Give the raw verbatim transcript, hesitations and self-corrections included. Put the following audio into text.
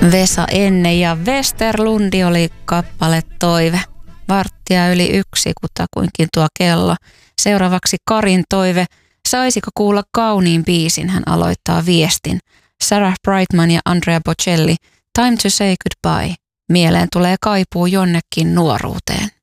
Vesa Enne ja Westerlundi oli kappale Toive. Varttia yli yksi, kutakuinkin tuo kello. Seuraavaksi Karin toive. Saisiko kuulla kauniin biisin? Hän aloittaa viestin. Sarah Brightman ja Andrea Bocelli. Time to say goodbye. Mieleen tulee kaipuu jonnekin nuoruuteen.